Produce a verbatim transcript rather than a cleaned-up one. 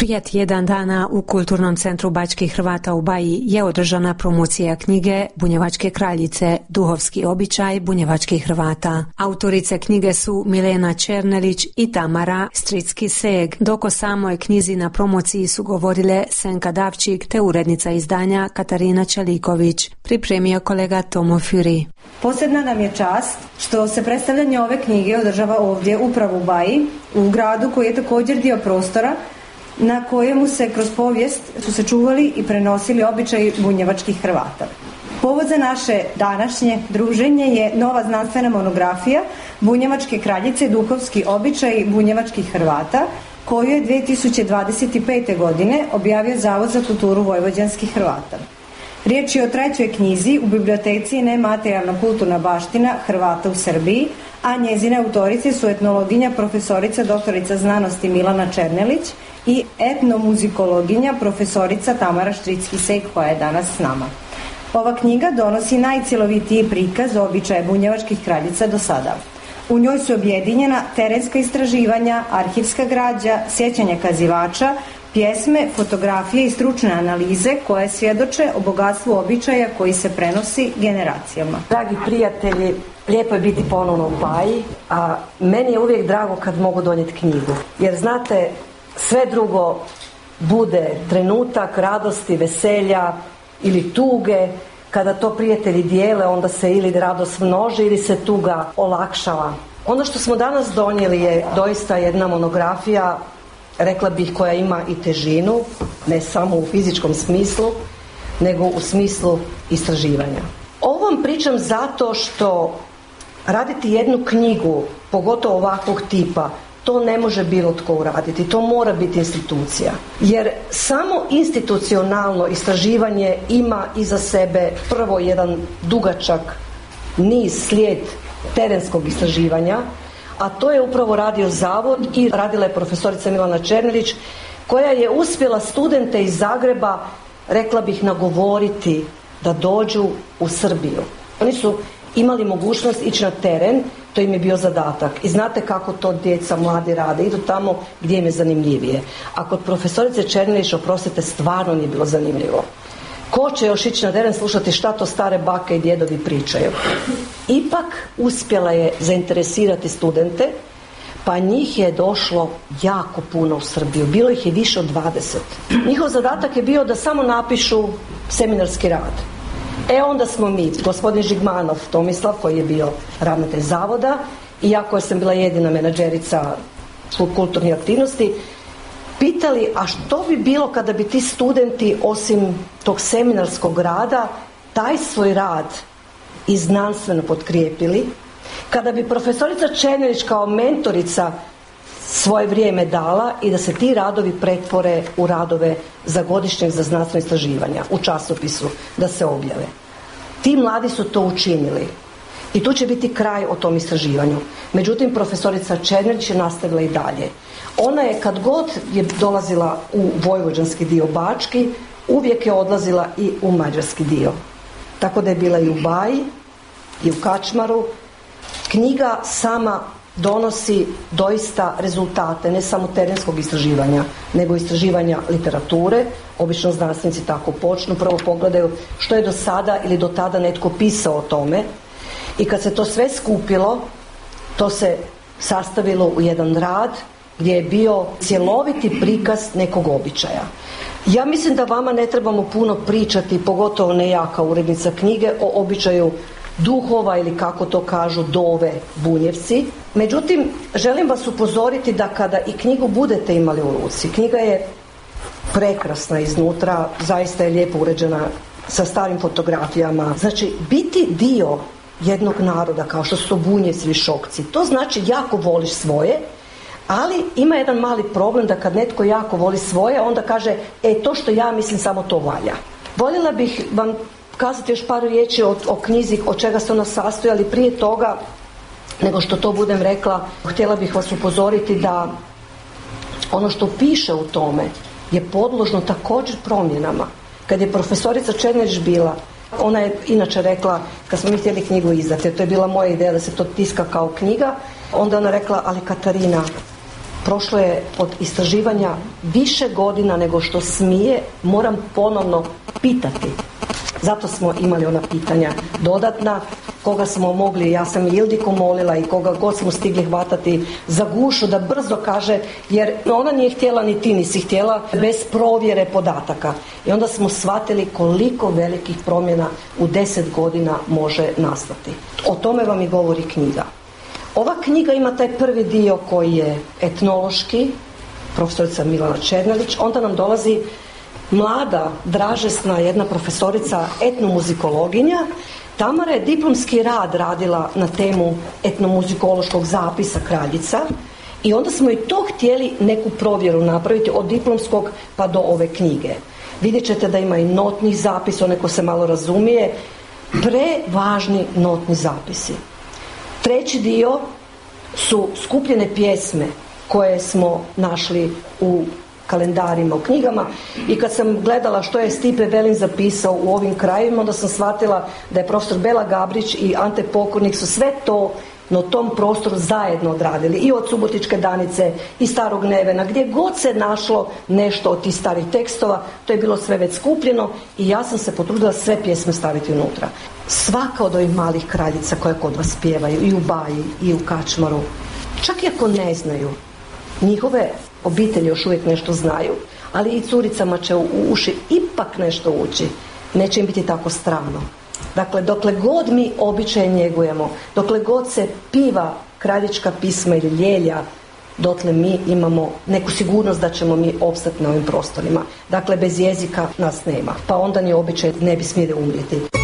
Prije tjedan dana u Kulturnom centru Bačkih Hrvata u Baji je održana promocija knjige Bunjevačke kraljice, duhovski običaj bunjevačkih Hrvata. Autorice knjige su Milena Černelić i Tamara Stricki-Seg, dok o samoj knjizi na promociji su govorile Senka Davčik te urednica izdanja Katarina Čeliković. Pripremio kolega Tomo Fury. Posebna nam je čast što se predstavljanje ove knjige održava ovdje upravo u Baji, u gradu koji je također dio prostora na kojemu se kroz povijest su se čuvali i prenosili običaji bunjevačkih Hrvata. Povod za naše današnje druženje je nova znanstvena monografija Bunjevačke kraljice, duhovski običaji bunjevačkih Hrvata, koju je dvije tisuće dvadeset pete. godine objavio Zavod za kulturu vojvođanskih Hrvata. Riječ je o trećoj knjizi u biblioteci Nematerijalna kulturna baština Hrvata u Srbiji, a njezine autorice su etnologinja profesorica doktorica znanosti Milena Černelić i etnomuzikologinja profesorica Tamara Stricki-Seg, koja je danas s nama. Ova knjiga donosi najcjelovitiji prikaz običaja bunjevačkih kraljica do sada. U njoj su objedinjena terenska istraživanja, arhivska građa, sjećanja kazivača, pjesme, fotografije i stručne analize koje svjedoče o bogatstvu običaja koji se prenosi generacijama. Dragi prijatelji, lijepo je biti ponovno u Baji, a meni je uvijek drago kad mogu donijeti knjigu. Jer znate, sve drugo bude trenutak radosti, veselja ili tuge. Kada to prijatelji dijele, onda se ili radost množi ili se tuga olakšava. Ono što smo danas donijeli je doista jedna monografija, rekla bih, koja ima i težinu, ne samo u fizičkom smislu, nego u smislu istraživanja. Ovo vam pričam zato što raditi jednu knjigu, pogotovo ovakvog tipa, to ne može bilo tko uraditi, to mora biti institucija. Jer samo institucionalno istraživanje ima iza sebe prvo jedan dugačak niz, slijed terenskog istraživanja, a to je upravo radio Zavod i radila je profesorica Milena Černelić, koja je uspjela studente iz Zagreba, rekla bih, nagovoriti da dođu u Srbiju. Oni su imali mogućnost ići na teren, to im je bio zadatak. I znate kako to djeca, mladi rade, idu tamo gdje im je zanimljivije. A kod profesorice Černelić, oprostite, stvarno nije bilo zanimljivo. Ko će još ići na teren slušati šta to stare bake i djedovi pričaju? Ipak uspjela je zainteresirati studente, pa njih je došlo jako puno u Srbiju. Bilo ih je više od dvadeset. Njihov zadatak je bio da samo napišu seminarski rad. E onda smo mi, gospodin Žigmanov Tomislav, koji je bio ravnatelj Zavoda, i ja koja sam bila jedina menadžerica kulturnih aktivnosti, pitali, a što bi bilo kada bi ti studenti osim tog seminarskog rada taj svoj rad i znanstveno potkrijepili, kada bi profesorica Černelić kao mentorica svoje vrijeme dala i da se ti radovi pretvore u radove za godišnjeg za znanstveno istraživanja u časopisu, da se objave. Ti mladi su to učinili i tu će biti kraj o tom istraživanju. Međutim, profesorica Černelić je nastavila i dalje. Ona je, kad god je dolazila u vojvođanski dio bački, uvijek je odlazila i u mađarski dio. Tako da je bila i u Baji i u Kačmaru. Knjiga sama donosi doista rezultate, ne samo terenskog istraživanja, nego istraživanja literature. Obično znanstvenici tako počnu, prvo pogledaju što je do sada ili do tada netko pisao o tome, i kad se to sve skupilo, to se sastavilo u jedan rad gdje je bio cjeloviti prikaz nekog običaja. Ja mislim da vama ne trebamo puno pričati, pogotovo ne ja kao urednica knjige, o običaju duhova ili kako to kažu dove Bunjevci. Međutim, želim vas upozoriti da kada i knjigu budete imali u ruci, knjiga je prekrasna iznutra, zaista je lijepo uređena sa starim fotografijama. Znači, biti dio jednog naroda kao što su Bunjevci ili Šokci, to znači jako voliš svoje, ali ima jedan mali problem da kad netko jako voli svoje, onda kaže, e, to što ja mislim samo to valja. Voljela bih vam kazati još par riječi o, o knjizi, od čega se ona sastoji, ali prije toga, nego što to budem rekla, htjela bih vas upozoriti da ono što piše u tome je podložno također promjenama. Kad je profesorica Černelić bila, ona je inače rekla, kad smo mi htjeli knjigu izdati, to je bila moja ideja da se to tiska kao knjiga, onda ona rekla, ali Katarina, prošlo je od istraživanja više godina nego što smije, moram ponovno pitati. Zato smo imali ona pitanja dodatna, koga smo mogli, ja sam Ildiku molila i koga god smo stigli hvatati za gušu da brzo kaže, jer ona nije htjela ni ti nisi htjela bez provjere podataka. I onda smo shvatili koliko velikih promjena u deset godina može nastati. O tome vam i govori knjiga. Ova knjiga ima taj prvi dio koji je etnološki, profesorica Milana Černelić, onda nam dolazi mlada, dražesna jedna profesorica etnomuzikologinja. Tamara je diplomski rad radila na temu etnomuzikološkog zapisa Kraljica i onda smo i to htjeli neku provjeru napraviti od diplomskog pa do ove knjige. Vidjet ćete da ima i notnih zapisa, onako se malo razumije, prevažni notni zapisi. Treći dio su skupljene pjesme koje smo našli u kalendarima, u knjigama, i kad sam gledala što je Stipe Velin zapisao u ovim krajevima, onda sam shvatila da je profesor Bela Gabrić i Ante Pokornik su sve to na tom prostoru zajedno odradili, i od Subotičke Danice i Starog Nevena, gdje god se našlo nešto od tih starih tekstova, to je bilo sve već skupljeno i ja sam se potrudila sve pjesme staviti unutra. Svaka od ovih malih kraljica koje kod vas pjevaju i u Baji i u Kačmaru, čak i ako ne znaju, njihove obitelji još uvijek nešto znaju, ali i curicama će u uši ipak nešto ući. Neće im biti tako strano. Dakle, dokle god mi običaje njegujemo, dokle god se piva kraljička pisma ili ljelja, dotle mi imamo neku sigurnost da ćemo mi opstati na ovim prostorima. Dakle, bez jezika nas nema, pa onda ni običaje ne bi smjeli umrijeti.